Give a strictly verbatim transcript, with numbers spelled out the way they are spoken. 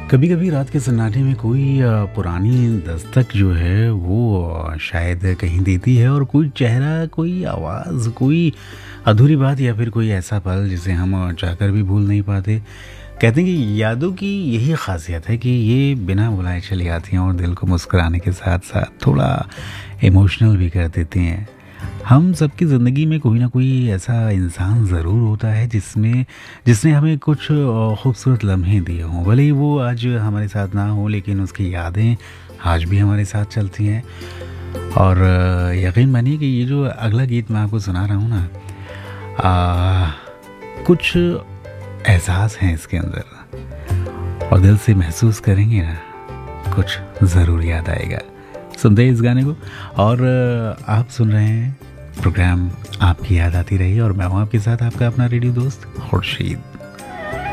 कभी कभी रात के सन्नाटे में कोई अ, पुरानी दस्तक जो है वो अ, शायद कहीं देती है, और कोई चेहरा, कोई आवाज़, कोई अधूरी बात या फिर कोई ऐसा पल जिसे हम अ, चाहकर भी भूल नहीं पाते। कहते हैं कि यादों की यही खासियत है कि ये बिना बुलाए चली आती हैं और दिल को मुस्कुराने के साथ साथ थोड़ा इमोशनल भी कर देती हैं। हम सबकी ज़िंदगी में कोई ना कोई ऐसा इंसान ज़रूर होता है जिसमें जिसने हमें कुछ अ, खूबसूरत लम्हे दिए हों। भले ही वो आज हमारे साथ ना हो, लेकिन उसकी यादें आज भी हमारे साथ चलती हैं। और अ, यकीन मानिए कि ये जो अगला गीत मैं आपको सुना रहा हूँ ना, आ, कुछ एहसास हैं इसके अंदर, और दिल से महसूस करेंगे ना, कुछ ज़रूर याद आएगा। सुनते हैं इस गाने को। और अ, आप सुन रहे हैं प्रोग्राम आपकी याद आती रही, और मैं हूँ आपके साथ आपका अपना रेडियो दोस्त खुर्शीद।